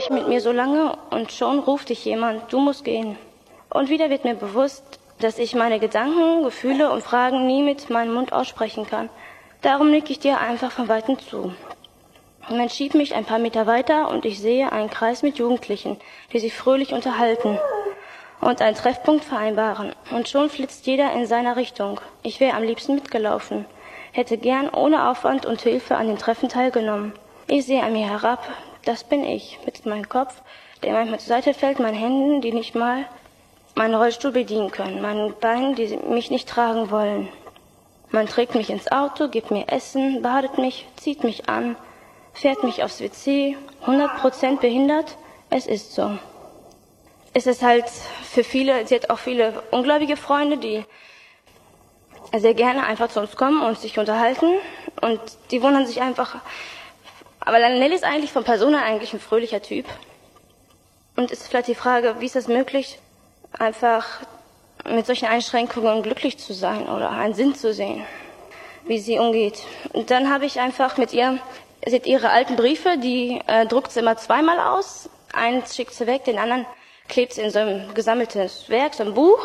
nicht mit mir so lange und schon ruft dich jemand, du musst gehen. Und wieder wird mir bewusst, dass ich meine Gedanken, Gefühle und Fragen nie mit meinem Mund aussprechen kann. Darum nicke ich dir einfach von Weitem zu. Und man schiebt mich ein paar Meter weiter und ich sehe einen Kreis mit Jugendlichen, die sich fröhlich unterhalten und einen Treffpunkt vereinbaren. Und schon flitzt jeder in seiner Richtung. Ich wäre am liebsten mitgelaufen, hätte gern ohne Aufwand und Hilfe an den Treffen teilgenommen. Ich sehe an mir herab, das bin ich, mit meinem Kopf, der manchmal zur Seite fällt, meinen Händen, die nicht mal meinen Rollstuhl bedienen können, meinen Beinen, die mich nicht tragen wollen. Man trägt mich ins Auto, gibt mir Essen, badet mich, zieht mich an, fährt mich aufs WC, 100% behindert, es ist so. Es ist halt für viele, sie hat auch viele ungläubige Freunde, die sehr gerne einfach zu uns kommen und sich unterhalten und die wundern sich einfach, aber Nelly ist eigentlich von Person her eigentlich ein fröhlicher Typ und ist vielleicht die Frage, wie ist es möglich, einfach mit solchen Einschränkungen glücklich zu sein oder einen Sinn zu sehen, wie sie umgeht. Und dann habe ich einfach mit ihr, sie hat ihre alten Briefe, die druckt sie immer zweimal aus. Einen schickt sie weg, den anderen klebt sie in so ein gesammeltes Werk, so ein Buch.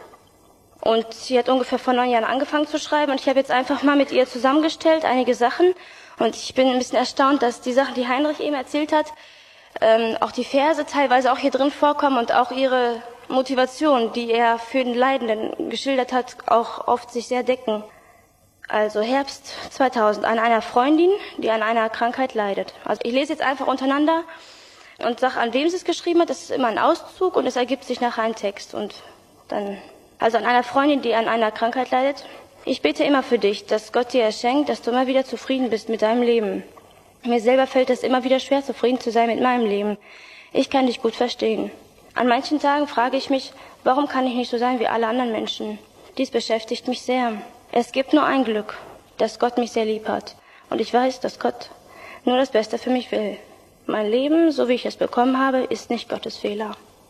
Und sie hat ungefähr vor 9 Jahren angefangen zu schreiben. Und ich habe jetzt einfach mal mit ihr zusammengestellt, einige Sachen. Und ich bin ein bisschen erstaunt, dass die Sachen, die Heinrich eben erzählt hat, auch die Verse teilweise auch hier drin vorkommen und auch ihre Motivation, die er für den Leidenden geschildert hat, auch oft sich sehr decken. Also Herbst 2000, an einer Freundin, die an einer Krankheit leidet. Also ich lese jetzt einfach untereinander und sage, an wem sie es geschrieben hat. Das ist immer ein Auszug und es ergibt sich nachher ein Text. Und dann, also an einer Freundin, die an einer Krankheit leidet. Ich bete immer für dich, dass Gott dir schenkt, dass du immer wieder zufrieden bist mit deinem Leben. Mir selber fällt es immer wieder schwer, zufrieden zu sein mit meinem Leben. Ich kann dich gut verstehen. An manchen Tagen frage ich mich, warum kann ich nicht so sein wie alle anderen Menschen? Dies beschäftigt mich sehr. Es gibt nur ein Glück, dass Gott mich sehr lieb hat. Und ich weiß, dass Gott nur das Beste für mich will. Mein Leben, so wie ich es bekommen habe, ist nicht Gottes Fehler.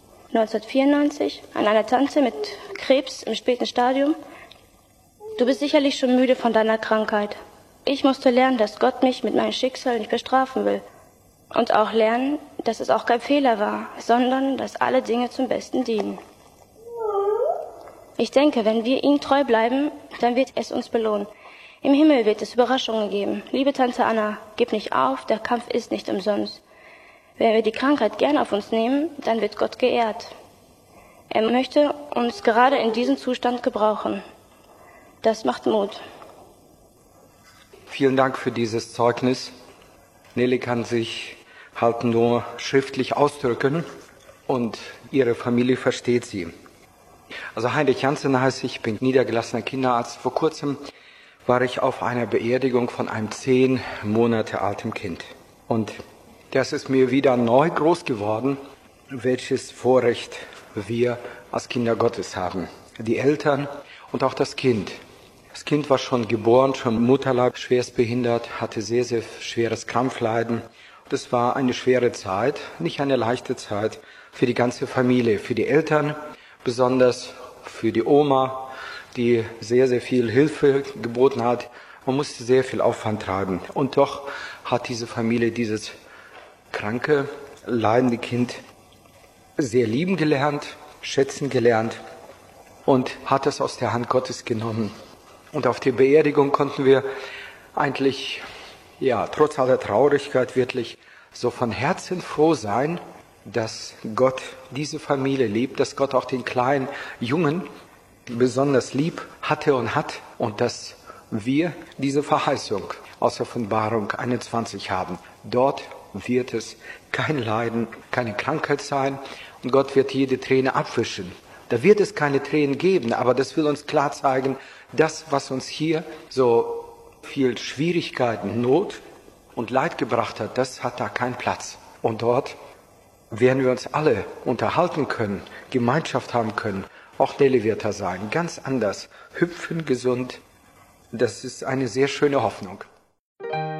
1994, an einer Tante mit Krebs im späten Stadium. Du bist sicherlich schon müde von deiner Krankheit. Ich musste lernen, dass Gott mich mit meinem Schicksal nicht bestrafen will. Und auch lernen, dass es auch kein Fehler war, sondern dass alle Dinge zum Besten dienen. Ich denke, wenn wir ihm treu bleiben, dann wird es uns belohnen. Im Himmel wird es Überraschungen geben. Liebe Tante Anna, gib nicht auf, der Kampf ist nicht umsonst. Wenn wir die Krankheit gern auf uns nehmen, dann wird Gott geehrt. Er möchte uns gerade in diesem Zustand gebrauchen. Das macht Mut. Vielen Dank für dieses Zeugnis. Nelly kann sich halt nur schriftlich ausdrücken und ihre Familie versteht sie. Also Heinrich Jansen heißt ich, bin niedergelassener Kinderarzt. Vor kurzem war ich auf einer Beerdigung von einem 10 Monate alten Kind. Und das ist mir wieder neu groß geworden, welches Vorrecht wir als Kinder Gottes haben. Die Eltern und auch das Kind. Das Kind war schon geboren, schon im Mutterleib schwerst behindert, hatte sehr, sehr schweres Krampfleiden. Das war eine schwere Zeit, nicht eine leichte Zeit für die ganze Familie, für die Eltern, besonders für die Oma, die sehr, sehr viel Hilfe geboten hat. Man musste sehr viel Aufwand treiben. Und doch hat diese Familie dieses kranke, leidende Kind sehr lieben gelernt, schätzen gelernt und hat es aus der Hand Gottes genommen. Und auf der Beerdigung konnten wir eigentlich, trotz aller Traurigkeit wirklich so von Herzen froh sein, dass Gott diese Familie liebt, dass Gott auch den kleinen Jungen besonders lieb hatte und hat und dass wir diese Verheißung aus Offenbarung 21 haben. Dort wird es kein Leiden, keine Krankheit sein und Gott wird jede Träne abwischen. Da wird es keine Tränen geben, aber das will uns klar zeigen, das, was uns hier so viel Schwierigkeiten, Not und Leid gebracht hat, das hat da keinen Platz. Und dort werden wir uns alle unterhalten können, Gemeinschaft haben können. Auch Nelly wird da sein, ganz anders, hüpfen, gesund. Das ist eine sehr schöne Hoffnung.